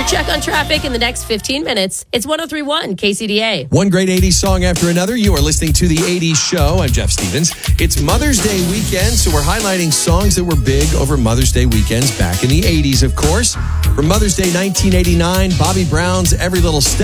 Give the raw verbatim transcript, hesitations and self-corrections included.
Your check on traffic in the next fifteen minutes. It's one oh three point one K C D A. One great eighties song after another. You are listening to The eighties Show. I'm Jeff Stevens. It's Mother's Day weekend, so we're highlighting songs that were big over Mother's Day weekends back in the eighties, of course. For Mother's Day nineteen eighty-nine, Bobby Brown's Every Little Step.